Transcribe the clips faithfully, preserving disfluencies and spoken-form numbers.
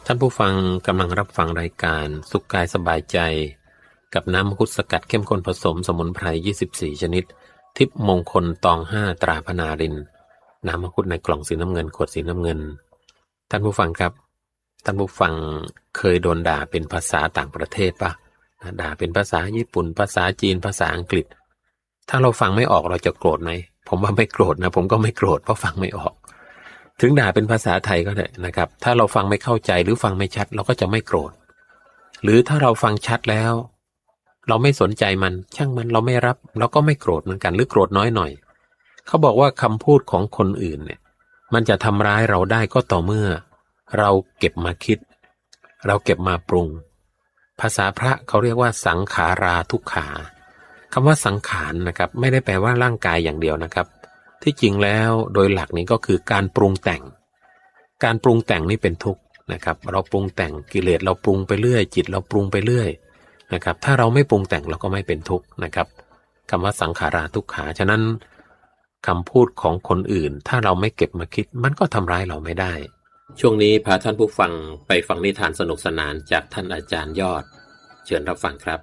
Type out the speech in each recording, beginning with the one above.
ท่านผู้ฟังกำลังรับฟังรายการสุขกายสบายใจกับน้ำมังคุดสกัดเข้มข้นผสมสมุนไพรยี่สิบสี่ชนิดทิพย์มงคลตองห้าตราพนารินน้ำมังคุดในกล่องสีน้ำเงินขวดสีน้ำเงินท่านผู้ฟังครับท่านผู้ฟังเคยโดนด่าเป็นภาษาต่างประเทศปะด่าเป็นภาษาญี่ปุ่นภาษาจีนภาษาอังกฤษถ้าเราฟังไม่ออกเราจะโกรธไหมผมว่าไม่โกรธนะผมก็ไม่โกรธเพราะฟังไม่ออกถึงด่าเป็นภาษาไทยก็ได้นะครับถ้าเราฟังไม่เข้าใจหรือฟังไม่ชัดเราก็จะไม่โกรธหรือถ้าเราฟังชัดแล้วเราไม่สนใจมันช่างมันเราไม่รับเราก็ไม่โกรธเหมือนกันหรือโกรธน้อยหน่อยเขาบอกว่าคำพูดของคนอื่นเนี่ยมันจะทำร้ายเราได้ก็ต่อเมื่อเราเก็บมาคิดเราเก็บมาปรุงภาษาพระเขาเรียกว่าสังขาราทุกขาคำว่าสังขารนะครับไม่ได้แปลว่าร่างกายอย่างเดียวนะครับที่จริงแล้วโดยหลักนี้ก็คือการปรุงแต่งการปรุงแต่งนี่เป็นทุกข์นะครับเราปรุงแต่งกิเลสเราปรุงไปเรื่อยจิตเราปรุงไปเรื่อยนะครับถ้าเราไม่ปรุงแต่งเราก็ไม่เป็นทุกข์นะครับคำว่าสังขาราทุกขาฉะนั้นคำพูดของคนอื่นถ้าเราไม่เก็บมาคิดมันก็ทำร้ายเราไม่ได้ช่วงนี้พาท่านผู้ฟังไปฟังนิทานสนุกสนานจากท่านอาจารย์ยอดเชิญรับฟังครับ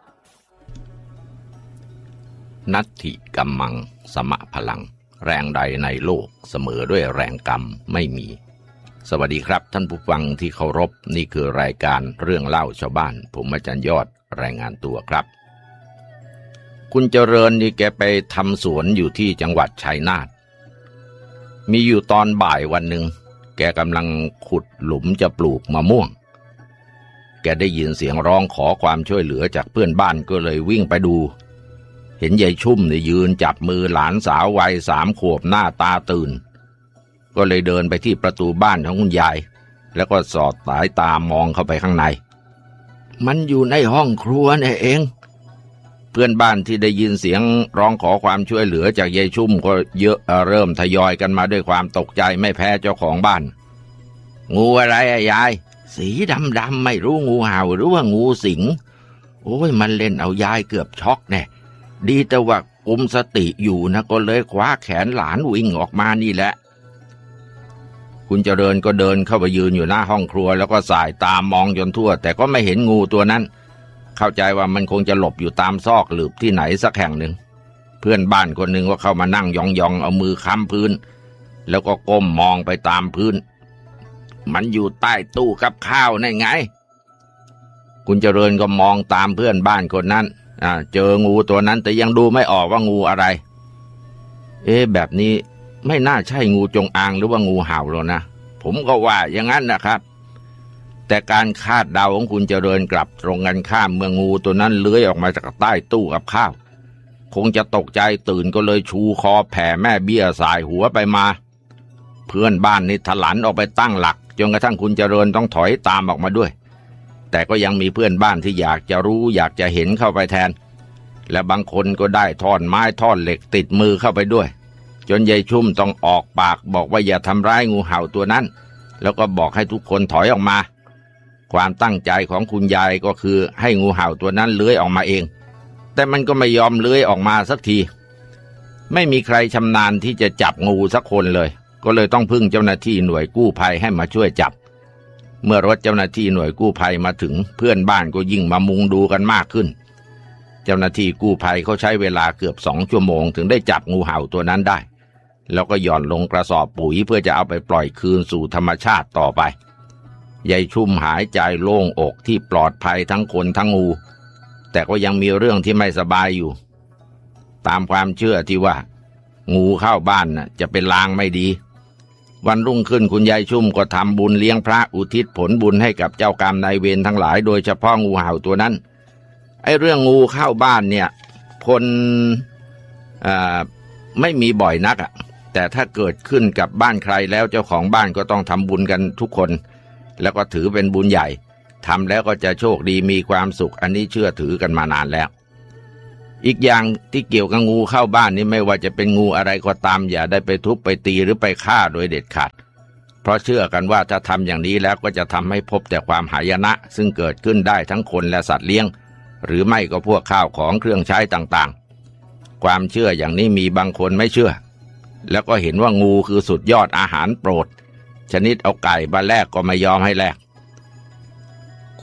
นัตถิกัมมังสมะพลังแรงใดในโลกเสมอด้วยแรงกรรมไม่มีสวัสดีครับท่านผู้ฟังที่เคารพนี่คือรายการเรื่องเล่าชาวบ้านผมอาจารย์ยอดรายงานตัวครับคุณเจริญนี่แกไปทำสวนอยู่ที่จังหวัดชัยนาทมีอยู่ตอนบ่ายวันหนึ่งแกกำลังขุดหลุมจะปลูกมะม่วงแกได้ยินเสียงร้องขอความช่วยเหลือจากเพื่อนบ้านก็เลยวิ่งไปดูเห็นยายชุ่มเนี่ยยืนจับมือหลานสาววัยสามขวบหน้าตาตื่นก็เลยเดินไปที่ประตูบ้านของคุณยายแล้วก็สอดสายตามองเข้าไปข้างในมันอยู่ในห้องครัวนี่เองเพื่อนบ้านที่ได้ยินเสียงร้องขอความช่วยเหลือจากยายชุ่มก็เยอะเริ่มทยอยกันมาด้วยความตกใจไม่แพ้เจ้าของบ้านงูอะไรอะยายสีดำๆไม่รู้งูเห่าหรือว่างูสิงโอ้ยมันเล่นเอายายเกือบช็อกแน่ดีแต่ว่ากุมสติอยู่นะก็เลยคว้าแขนหลานวิ่งออกมานี่แหละคุณเจริญก็เดินเข้าไปยืนอยู่หน้าห้องครัวแล้วก็สายตามมองจนทั่วแต่ก็ไม่เห็นงูตัวนั้นเข้าใจว่ามันคงจะหลบอยู่ตามซอกหลืบที่ไหนสักแห่งหนึ่งเพื่อนบ้านคนหนึ่งก็เข้ามานั่งยองๆเอามือค้ำพื้นแล้วก็ก้มมองไปตามพื้นมันอยู่ใต้ตู้กับข้าวนั่นไงคุณเจริญก็มองตามเพื่อนบ้านคนนั้นอ่าเจองูตัวนั้นแต่ยังดูไม่ออกว่างูอะไรเอ๊ะแบบนี้ไม่น่าใช่งูจงอางหรือว่างูเห่าหรอกนะผมก็ว่าอย่างนั้นนะครับแต่การคาดเดาของคุณเจริญกลับตรงกันข้ามเมื่องูตัวนั้นเลื้อยออกมาจากใต้ตู้กับข้าวคงจะตกใจตื่นก็เลยชูคอแผ่แม่เบี้ยสายหัวไปมาเพื่อนบ้านนี่ถลันออกไปตั้งหลักจนกระทั่งคุณเจริญต้องถอยตามออกมาด้วยแต่ก็ยังมีเพื่อนบ้านที่อยากจะรู้อยากจะเห็นเข้าไปแทนและบางคนก็ได้ท่อนไม้ท่อนเหล็กติดมือเข้าไปด้วยจนยายชุ่มต้องออกปากบอกว่าอย่าทำร้ายงูเห่าตัวนั้นแล้วก็บอกให้ทุกคนถอยออกมาความตั้งใจของคุณยายก็คือให้งูเห่าตัวนั้นเลื้อยออกมาเองแต่มันก็ไม่ยอมเลื้อยออกมาสักทีไม่มีใครชำนาญที่จะจับงูสักคนเลยก็เลยต้องพึ่งเจ้าหน้าที่หน่วยกู้ภัยให้มาช่วยจับเมื่อรถเจ้าหน้าที่หน่วยกู้ภัยมาถึงเพื่อนบ้านก็ยิ่งมามุงดูกันมากขึ้นเจ้าหน้าที่กู้ภัยเขาใช้เวลาเกือบสองชั่วโมงถึงได้จับงูเห่าตัวนั้นได้แล้วก็หย่อนลงกระสอบปุ๋ยเพื่อจะเอาไปปล่อยคืนสู่ธรรมชาติต่อไปยายชุ่มหายใจโล่งอกที่ปลอดภัยทั้งคนทั้งงูแต่ก็ยังมีเรื่องที่ไม่สบายอยู่ตามความเชื่อที่ว่างูเข้าบ้านน่ะจะเป็นลางไม่ดีวันรุ่งขึ้นคุณยายชุ่มก็ทำบุญเลี้ยงพระอุทิศผลบุญให้กับเจ้ากรรมนายเวรทั้งหลายโดยเฉพาะงูเห่าตัวนั้นไอ้เรื่องงูเข้าบ้านเนี่ยคนอ่าไม่มีบ่อยนักอ่ะแต่ถ้าเกิดขึ้นกับบ้านใครแล้วเจ้าของบ้านก็ต้องทำบุญกันทุกคนแล้วก็ถือเป็นบุญใหญ่ทำแล้วก็จะโชคดีมีความสุขอันนี้เชื่อถือกันมานานแล้วอีกอย่างที่เกี่ยวกับงูเข้าบ้านนี่ไม่ว่าจะเป็นงูอะไรก็ตามอย่าได้ไปทุบไปตีหรือไปฆ่าโดยเด็ดขาดเพราะเชื่อกันว่าถ้าทำอย่างนี้แล้วก็จะทำให้พบแต่ความหายนะซึ่งเกิดขึ้นได้ทั้งคนและสัตว์เลี้ยงหรือไม่ก็พวกข้าวของเครื่องใช้ต่างๆความเชื่ออย่างนี้มีบางคนไม่เชื่อแล้วก็เห็นว่างูคือสุดยอดอาหารโปรดชนิดเอาไก่มาแลกก็ไม่ยอมให้แลก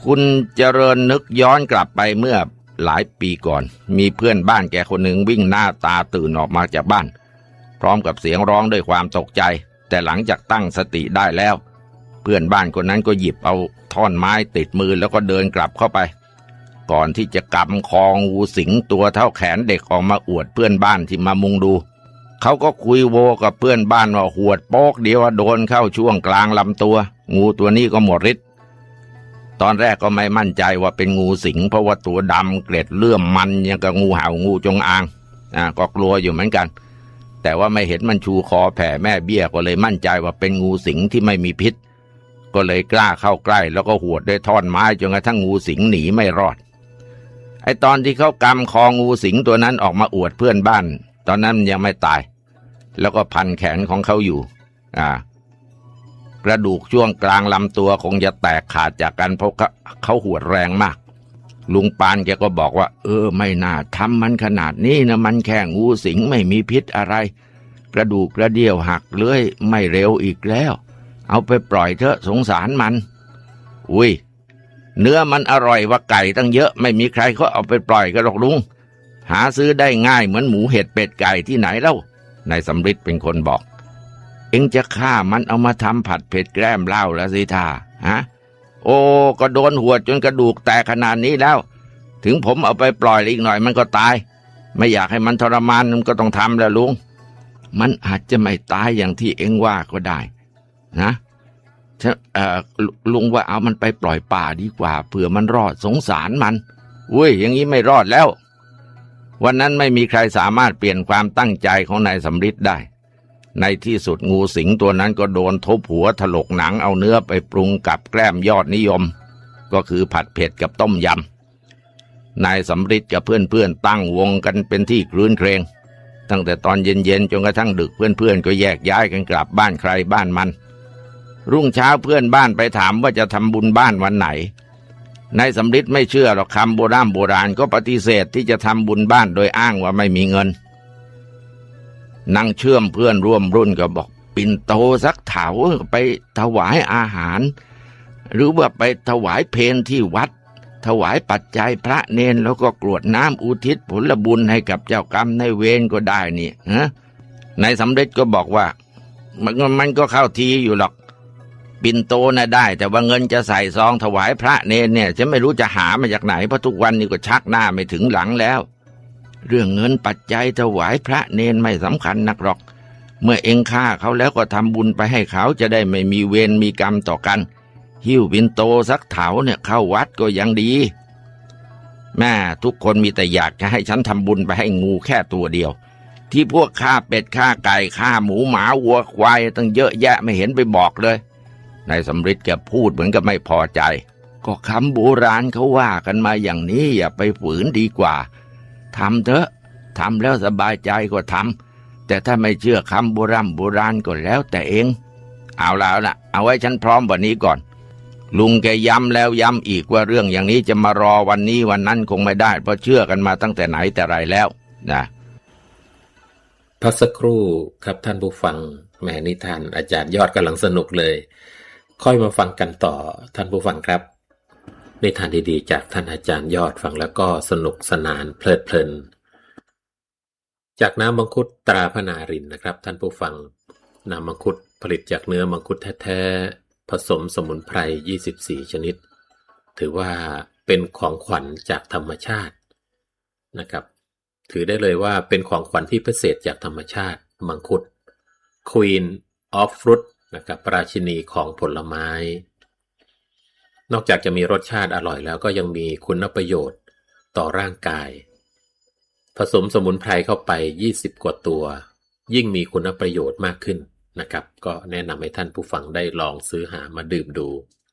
คุณเจริญนึกย้อนกลับไปเมื่อหลายปีก่อนมีเพื่อนบ้านแกคนหนึ่งวิ่งหน้าตาตื่นออกมาจากบ้านพร้อมกับเสียงร้องด้วยความตกใจแต่หลังจากตั้งสติได้แล้วเพื่อนบ้านคนนั้นก็หยิบเอาท่อนไม้ติดมือแล้วก็เดินกลับเข้าไปก่อนที่จะกำคองูสิงตัวเท่าแขนเด็กออกมาอวดเพื่อนบ้านที่มามุงดูเขาก็คุยโวกับเพื่อนบ้านว่าหวดโป๊กเดียวโดนเข้าช่วงกลางลำตัวงูตัวนี้ก็หมดฤทธิ์ตอนแรกก็ไม่มั่นใจว่าเป็นงูสิงเพราะว่าตัวดำเกล็ดเลื่อมมันยังกับงูเห่างูจงอางอ่าก็กลัวอยู่เหมือนกันแต่ว่าไม่เห็นมันชูคอแผ่แม่เบี้ยก็เลยมั่นใจว่าเป็นงูสิงที่ไม่มีพิษก็เลยกล้าเข้าใกล้แล้วก็หวดด้วยท่อนไม้จนกระทั่งงูสิงหนีไม่รอดไอตอนที่เขากำคองูสิงตัวนั้นออกมาอวดเพื่อนบ้านตอนนั้นยังไม่ตายแล้วก็พันแขนของเขาอยู่อ่ากระดูกช่วงกลางลำตัวคงจะแตกขาดจากกันเพราะเขาหวดแรงมากลุงปานแกก็บอกว่าเออไม่น่าทำมันขนาดนี้นะมันแค่งูสิงไม่มีพิษอะไรกระดูกกระเดี่ยวหักเลื้อยไม่เร็วอีกแล้วเอาไปปล่อยเถอะสงสารมันอุ้ยเนื้อมันอร่อยว่าไก่ตั้งเยอะไม่มีใครเขาเอาไปปล่อยกันหรอกลุงหาซื้อได้ง่ายเหมือนหมูเห็ดเป็ดไก่ที่ไหนเล่านายสำริดเป็นคนบอกเอ็งจะฆ่ามันเอามาทำผัดเผ็ดแกล้มเหล้าแล้วสิท่าฮะโอ้ก็โดนหัวจนกระดูกแตกขนาดนี้แล้วถึงผมเอาไปปล่อยอีกหน่อยมันก็ตายไม่อยากให้มันทรมานมันก็ต้องทำแล้วลุงมันอาจจะไม่ตายอย่างที่เอ็งว่าก็ได้นะเอ่อลุงว่าเอามันไปปล่อยป่าดีกว่าเผื่อมันรอดสงสารมันอุ้ยอย่างนี้ไม่รอดแล้ววันนั้นไม่มีใครสามารถเปลี่ยนความตั้งใจของนายสำริดได้ในที่สุดงูสิงตัวนั้นก็โดนทุบหัวถลกหนังเอาเนื้อไปปรุงกับแกล้มยอดนิยมก็คือผัดเผ็ดกับต้มยำนายสำริดกับเพื่อนๆตั้งวงกันเป็นที่ครื้นเครงตั้งแต่ตอนเย็นๆจนกระทั่งดึกเพื่อนๆก็แยกย้ายกันกลับบ้านใครบ้านมันรุ่งเช้าเพื่อนบ้านไปถามว่าจะทำบุญบ้านวันไหนนายสำริดไม่เชื่อหรอกคำโบราณโบราณก็ปฏิเสธที่จะทำบุญบ้านโดยอ้างว่าไม่มีเงินนางเชื่อมเพื่อนร่วมรุ่นก็บอกปิ่นโตสักเถาไปถวายอาหารหรือว่าไปถวายเพลที่วัดถวายปัจจัยพระเนนแล้วก็กรวดน้ำอุทิศผลบุญให้กับเจ้ากรรมนายเวรก็ได้นี่ฮะนายสำริดก็บอกว่ามันมันก็เข้าทีอยู่หรอกปิ่นโตน่ะได้แต่ว่าเงินจะใส่ซองถวายพระเนนเนี่ยจะไม่รู้จะหามาจากไหนเพราะทุกวันนี้ก็ชักหน้าไม่ถึงหลังแล้วเรื่องเงินปัจจัยถวายพระเนนไม่สำคัญนักหรอกเมื่อเอ็งฆ่าเขาแล้วก็ทำบุญไปให้เขาจะได้ไม่มีเวรมีกรรมต่อกันหิ้วปิ่นโตสักเถาเนี่ยเข้าวัดก็ยังดีแม่ทุกคนมีแต่อยากจะให้ฉันทำบุญไปให้งูแค่ตัวเดียวที่พวกฆ่าเป็ดฆ่าไก่ฆ่าหมูหมาวัวควายตั้งเยอะแยะไม่เห็นไปบอกเลยนายสำริดแกพูดเหมือนกับไม่พอใจก็คำโบราณเขาว่ากันมาอย่างนี้อย่าไปฝืนดีกว่าทำเถอะทำแล้วสบายใจก็ทำแต่ถ้าไม่เชื่อคำโบราณโบราณก็แล้วแต่เองเอาแล้วนะเอาไว้ฉันพร้อมวันนี้ก่อนลุงแกย้ำแล้วย้ำอีกว่าเรื่องอย่างนี้จะมารอวันนี้วันนั้นคงไม่ได้เพราะเชื่อกันมาตั้งแต่ไหนแต่ไรแล้วนะพักสักครู่ครับท่านผู้ฟังแหมนิทานอาจารย์ยอดกำลังสนุกเลยค่อยมาฟังกันต่อท่านผู้ฟังครับนิทานดีๆจากท่านอาจารย์ยอดฟังแล้วก็สนุกสนานเพลิดเพลินจากน้ำมังคุดตราพนารินนะครับท่านผู้ฟังน้ำมังคุดผลิตจากเนื้อมังคุดแท้ๆผสมสมุนไพรยี่สิบสี่ชนิดถือว่าเป็นของขวัญจากธรรมชาตินะครับถือได้เลยว่าเป็นของขวัญที่พิเศษจากธรรมชาติมังคุด Queen of Fruit นะครับราชินีของผลไม้นอกจากจะมีรสชาติอร่อยแล้วก็ยังมีคุณประโยชน์ต่อร่างกายผสมสมุนไพรเข้าไปยี่สิบกว่าตัวยิ่งมีคุณประโยชน์มากขึ้นนะครับก็แนะนำให้ท่านผู้ฟังได้ลองซื้อหามาดื่มดู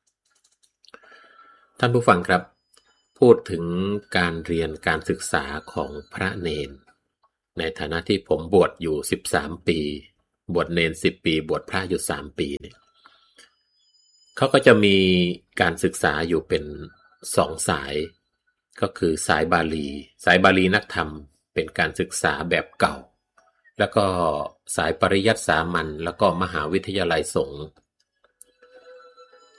ท่านผู้ฟังครับพูดถึงการเรียนการศึกษาของพระเนนในฐานะที่ผมบวชอยู่สิบสามปีบวชเนนสิบปีบวชพระอยู่สามปีเนี่ยเขาก็จะมีการศึกษาอยู่เป็นสองสายก็คือสายบาลีสายบาลีนักธรรมเป็นการศึกษาแบบเก่าแล้วก็สายปริยัติสามัญแล้วก็มหาวิทยาลัยสงฆ์ใน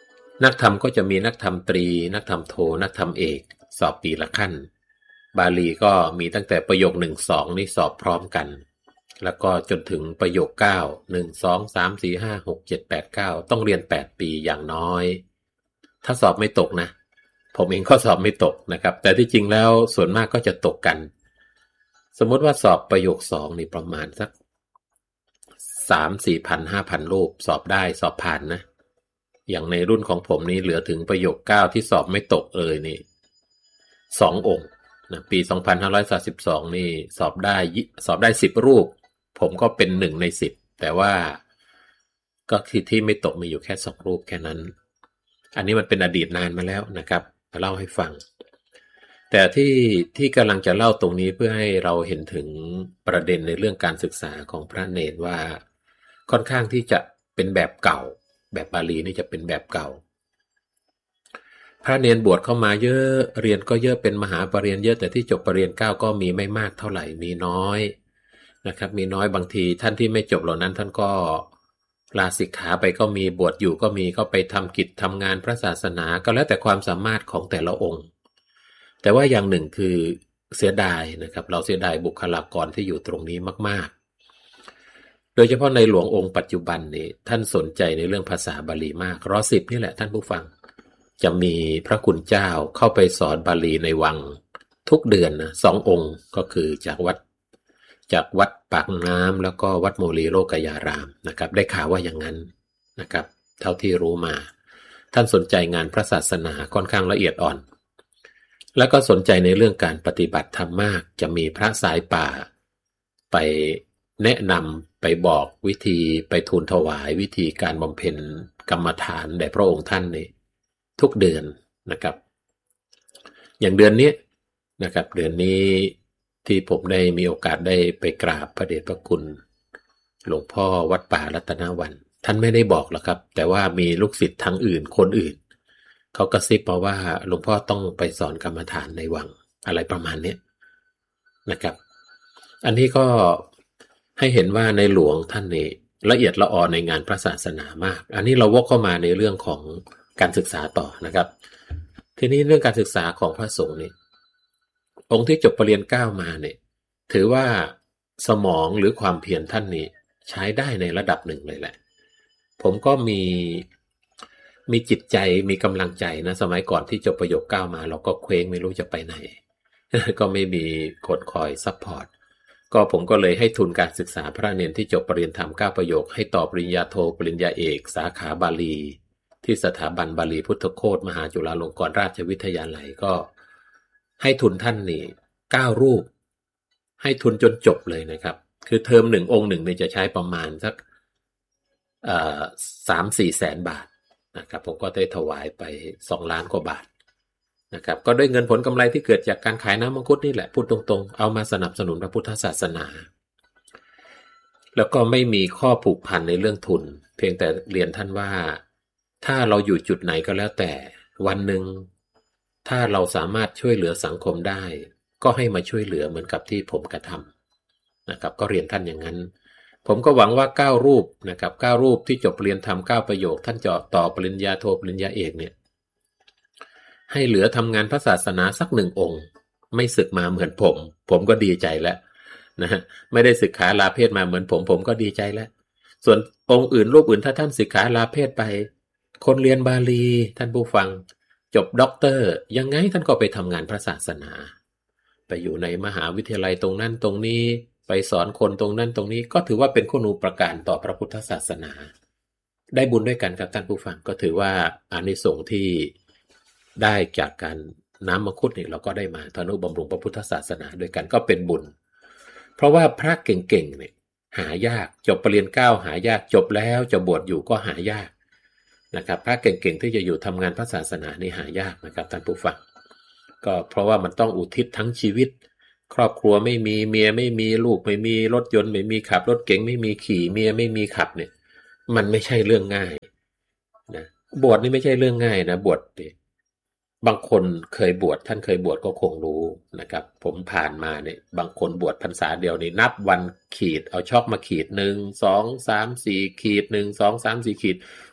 นักธรรมก็จะมีนักธรรมตรีนักธรรมโทนักธรรมเอกสอบปีละขั้นบาลีก็มีตั้งแต่ประโยคหนึ่งสองนี่สอบพร้อมกันแล้วก็จนถึงประโยคเก้า หนึ่ง สอง สาม สี่ ห้า หก เจ็ด แปด เก้าต้องเรียนแปดปีอย่างน้อยถ้าสอบไม่ตกนะผมเองก็สอบไม่ตกนะครับแต่ที่จริงแล้วส่วนมากก็จะตกกันสมมติว่าสอบประโยคสองนี่ประมาณสัก สาม สี่พัน ห้าพัน รูปสอบได้สอบผ่านนะอย่างในรุ่นของผมนี่เหลือถึงประโยคเก้าที่สอบไม่ตกเลยนี่สององค์นะปีสองพันห้าร้อยสามสิบสองนี่สอบได้สอบได้สิบรูปผมก็เป็นหนึ่งในสิบแต่ว่าก็คือที่ไม่ตกมีอยู่แค่สองรูปแค่นั้นอันนี้มันเป็นอดีตนานมาแล้วนะครับมาเล่าให้ฟังแต่ที่ที่กำลังจะเล่าตรงนี้เพื่อให้เราเห็นถึงประเด็นในเรื่องการศึกษาของพระเนรว่าค่อนข้างที่จะเป็นแบบเก่าแบบบาลีนี่จะเป็นแบบเก่าพระเนรบวชเข้ามาเยอะเรียนก็เยอะเป็นมหาปรริญญาเยอะแต่ที่จบปรริญญาเก้าก็มีไม่มากเท่าไหร่มีน้อยนะครับมีน้อยบางทีท่านที่ไม่จบเหล่านั้นท่านก็ลาสิกขาไปก็มีบวชอยู่ก็มีก็ไปทำกิจทำงานพระศาสนาก็แล้วแต่ความสามารถของแต่ละองค์แต่ว่าอย่างหนึ่งคือเสียดายนะครับเราเสียดายบุคลากรที่อยู่ตรงนี้มากๆโดยเฉพาะในหลวงองค์ปัจจุบันนี้ท่านสนใจในเรื่องภาษาบาลีมากรอสิบนี่แหละท่านผู้ฟังจะมีพระคุณเจ้าเข้าไปสอนบาลีในวังทุกเดือนนะสององค์ก็คือจากวัดจากวัดปากน้ำแล้วก็วัดโมลีโลกยารามนะครับได้ข่าวว่าอย่างนั้นนะครับเท่าที่รู้มาท่านสนใจงานพระศาสนาค่อนข้างละเอียดอ่อนแล้วก็สนใจในเรื่องการปฏิบัติธรรมมากจะมีพระสายป่าไปแนะนำไปบอกวิธีไปทูลถวายวิธีการบำเพ็ญกรรมฐานแด่พระองค์ท่านนี่ทุกเดือนนะครับอย่างเดือนนี้นะครับเดือนนี้ที่ผมได้มีโอกาสได้ไปกราบพระเดชพระคุณหลวงพ่อวัดป่ารัตนวันท่านไม่ได้บอกหรอกครับแต่ว่ามีลูกศิษย์ทางอื่นคนอื่นเขากระซิบมาว่าหลวงพ่อต้องไปสอนกรรมฐานในวังอะไรประมาณนี้นะครับอันนี้ก็ให้เห็นว่าในหลวงท่านนี่ละเอียดละออในงานพระศาสนามากอันนี้เราวกเข้ามาในเรื่องของการศึกษาต่อนะครับทีนี้เรื่องการศึกษาของพระสงฆ์นี่องค์ที่จบปรริญญาเก้ามาเนี่ยถือว่าสมองหรือความเพียรท่านนี่ใช้ได้ในระดับหนึ่งเลยแหละผมก็มีมีจิตใจมีกำลังใจนะสมัยก่อนที่จบประโยคเก้ามาเราก็เคว้งไม่รู้จะไปไหน ก็ไม่มีคนคอยซัพพอร์ตก็ผมก็เลยให้ทุนการศึกษาพระเนรที่จบปรริญญาธรรมเก้าประโยคให้ต่อปริญญาโทปริญญาเอกสาขาบาลีที่สถาบันบาลีพุทธโคตมหาจุฬาลงกรณราชวิทยาลัยก็ให้ทุนท่านนี่เก้ารูปให้ทุนจนจบเลยนะครับคือเทอมหนึ่งองค์หนึ่งเนี่ยจะใช้ประมาณสักเอ่อ สามสี่ แสนบาทนะครับผมก็ได้ถวายไปสองล้านกว่าบาทนะครับก็ด้วยเงินผลกำไรที่เกิดจากการขายน้ำมังคุดนี่แหละพูดตรงๆเอามาสนับสนุนพระพุทธศาสนาแล้วก็ไม่มีข้อผูกพันในเรื่องทุนเพียงแต่เรียนท่านว่าถ้าเราอยู่จุดไหนก็แล้วแต่วันหนึ่งถ้าเราสามารถช่วยเหลือสังคมได้ก็ให้มาช่วยเหลือเหมือนกับที่ผมกระทำนะครับก็เรียนท่านอย่างนั้นผมก็หวังว่าเก้ารูปนะครับเก้ารูปที่จบเรียนทำเก้าประโยคท่านจะต่อปริญญาโทปริญญาเอกเนี่ยให้เหลือทำงานพระศาสนาสักหนึ่งองค์ไม่สึกมาเหมือนผมผมก็ดีใจแล้วนะฮะไม่ได้ศึกษาลาเพศมาเหมือนผมผมก็ดีใจแล้วส่วนองค์อื่นรูปอื่นถ้าท่านศึกษาลาเพศไปคนเรียนบาลีท่านผู้ฟังจบด็อกเตอร์ยังไงท่านก็ไปทำงานพระศาสนาไปอยู่ในมหาวิทยาลัยตรงนั้นตรงนี้ไปสอนคนตรงนั้นตรงนี้ก็ถือว่าเป็นคุณูปการต่อพระพุทธศาสนาได้บุญด้วยกันครับท่านผู้ฟังก็ถือว่าอานิสงส์ที่ได้จากการน้ำมังคุดนี่เราก็ได้มาทนุบำรุงพระพุทธศาสนาด้วยกันก็เป็นบุญเพราะว่าพระเก่งๆเนี่ยหายากจบปรริญญาเก้าหายากจบแล้วจะบวชอยู่ก็หายากนะครับพระเก่งๆที่จะอยู่ทำงานพระศาสนานี่หายากนะครับท่านผู้ฟังก็เพราะว่ามันต้องอุทิศทั้งชีวิตครอบครัวไม่มีเมียไม่มีลูกไม่มีรถยนต์ไม่มีขับรถเก๋งไม่มีขี่เมียไม่มีขับเนี่ยมันไม่ใช่เรื่องง่ายนะบวชนี่ไม่ใช่เรื่องง่ายนะบวชบางคนเคยบวชท่านเคยบวชก็คงรู้นะครับผมผ่านมาเนี่ยบางคนบวชพรรษาเดียวนี่นับวันขีดเอาช็อกมาขีดหนึ่งสองสามสี่ขีดหนึ่งสองสามสี่ขีด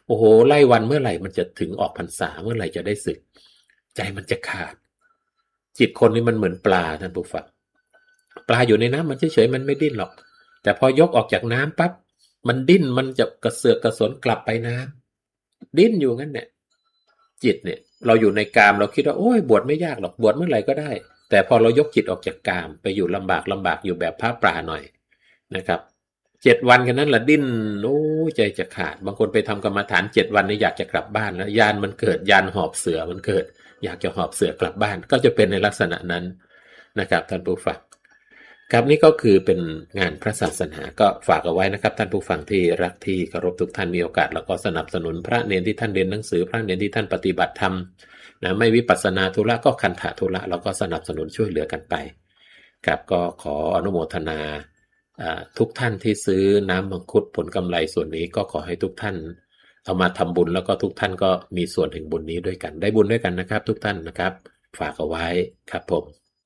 โอ้โหไล่วันเมื่อไหร่มันจะถึงออกพรรษาเมื่อไหร่จะได้สึกใจมันจะขาดจิตคนนี้มันเหมือนปลาท่านผู้ฟังปลาอยู่ในน้ำมันเฉยๆมันไม่ดิ้นหรอกแต่พอยกออกจากน้ำปั๊บมันดิ้นมันจะกระเสือกกระสนกลับไปน้ำดิ้นอยู่งั้นเนี่ยจิตเนี่ยเราอยู่ในกามเราคิดว่าโอ้ยบวชไม่ยากหรอกบวชเมื่อไหร่ก็ได้แต่พอเรายกจิตออกจากกามไปอยู่ลำบากลำบากอยู่แบบพระปลาหน่อยนะครับเจ็ดวันกันนั้นละดิ้นโอ้ใจจะขาดบางคนไปทำกรรมฐานเจ็ดวันนี่อยากจะกลับบ้านแล้วยานมันเกิดยานหอบเสือมันเกิดอยากจะหอบเสือกลับบ้านก็จะเป็นในลักษณะนั้นนะครับท่านผู้ฟังครับนี่ก็คือเป็นงานพระศาสนาก็ฝากเอาไว้นะครับท่านผู้ฟังที่รักที่เคารพทุกท่านมีโอกาสแล้วก็สนับสนุนพระเนรที่ท่านเรียนหนังสือพระเนรที่ท่านปฏิบัติธรรมนะไม่วิปัสสนาธุระก็คันธะธุระเราก็สนับสนุนช่วยเหลือกันไปครับก็ขออนุโมทนาทุกท่านที่ซื้อน้ำมังคุดผลกำไรส่วนนี้ก็ขอให้ทุกท่านเอามาทำบุญแล้วก็ทุกท่านก็มีส่วนแห่งบุญนี้ด้วยกันได้บุญด้วยกันนะครับทุกท่านนะครับฝากเอาไว้ครับผม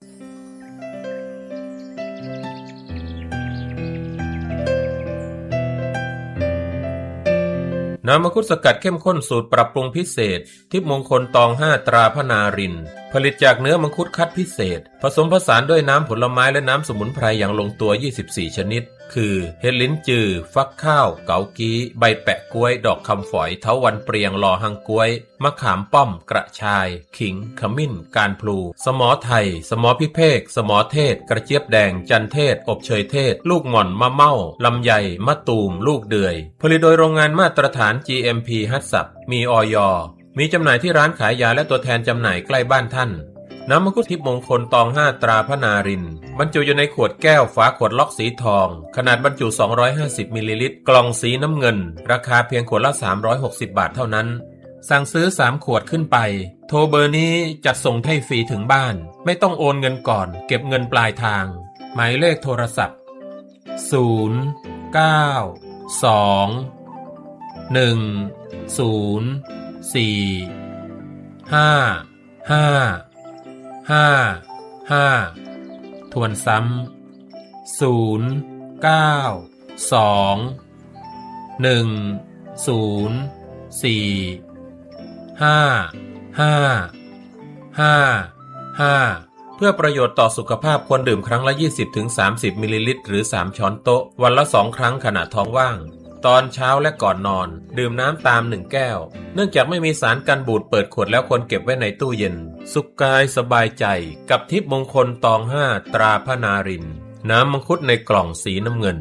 น้ำมังคุดสกัดเข้มข้นสูตรปรับปรุงพิเศษทิพย์มงคลตองห้าตราพนารินผลิตจากเนื้อมังคุดคัดพิเศษผสมผสานด้วยน้ำผลไม้และน้ำสมุนไพรอย่างลงตัวยี่สิบสี่ชนิดคือเห็ดลิ้นจือฟักข้าวเกากี้ใบแปะกล้วยดอกคำฝอยเถาวัลย์เปรียงลอหังกล้วยมะขามป้อมกระชายขิงขมิ้นการพลูสมอไทยสมอพิเภกสมอเทศกระเจี๊ยบแดงจันเทศอบเชยเทศลูกหม่อนมะเม่าลำไยมะตูมลูกเดือยผลิตโดยโรงงานมาตรฐาน จี เอ็ม พี ฮัตสับมีอย.มีจำหน่ายที่ร้านขายยาและตัวแทนจำหน่ายใกล้บ้านท่านน้ำมังคุดทิพย์มงคลตองห้าตราพนารินบรรจุอยู่ในขวดแก้วฝาขวดล็อกสีทองขนาดบรรจุสองร้อยห้าสิบมิลลิลิตรกล่องสีน้ำเงินราคาเพียงขวดละสามร้อยหกสิบบาทเท่านั้นสั่งซื้อสามขวดขึ้นไปโทรเบอร์นี้จัดส่งให้ฟรีถึงบ้านไม่ต้องโอนเงินก่อนเก็บเงินปลายทางหมายเลขโทรศัพท์ศูนย์ เก้า สอง หนึ่ง ศูนย์ สี่ ห้า ห้าห้า ห้าทวนซ้ำศูนย์ เก้า สอง หนึ่ง ศูนย์ สี่ ห้า ห้า ห้า ห้าเพื่อประโยชน์ต่อสุขภาพควรดื่มครั้งละ ยี่สิบถึงสามสิบ มิลลิลิตรหรือสามช้อนโต๊ะวันละสองครั้งขณะท้องว่างตอนเช้าและก่อนนอนดื่มน้ำตามหนึ่งแก้วเนื่องจากไม่มีสารกันบูดเปิดขวดแล้วควรเก็บไว้ในตู้เย็นสุขกายสบายใจกับทิพย์มงคลตองห้าตราพนารินน้ำมังคุดในกล่องสีน้ำเงิน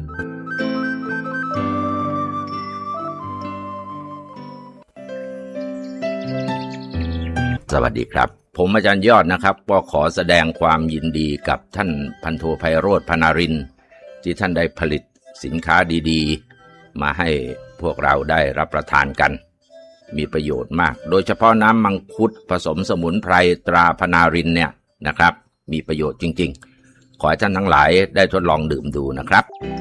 สวัสดีครับผมอาจารย์ยอดนะครับก็ขอแสดงความยินดีกับท่านพันโทไพโรจน์พนารินที่ท่านได้ผลิตสินค้าดีๆมาให้พวกเราได้รับประทานกันมีประโยชน์มากโดยเฉพาะน้ำมังคุดผสมสมุนไพรตราพนารินเนี่ยนะครับมีประโยชน์จริงๆขอให้ท่านทั้งหลายได้ทดลองดื่มดูนะครับ